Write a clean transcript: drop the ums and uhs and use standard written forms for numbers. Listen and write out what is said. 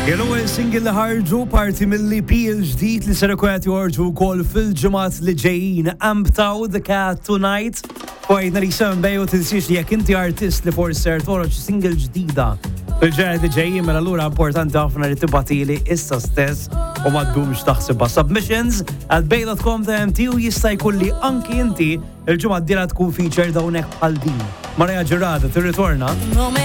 Il-ewwel single li ħarġu parti mill-EP ġdid li ser ikwet jorġu wkoll fil-ġimgħat li ġejjin Amptaw The Cat Tonight. Fojna li sembej u tinsiex li jekk inti artist li forsi ser toħroġ single ġdida fil-ġimgħat li ġejjin mela allura importanti ħafna li tibgħatili issa stess u ma ddumx taħsibha. Submissions at bay.com.mt u jista' jkun li anki inti il-ġimgħa d-dieħla tkun featured hawnhekk bħal din. Marja Ġurrada tirritorna.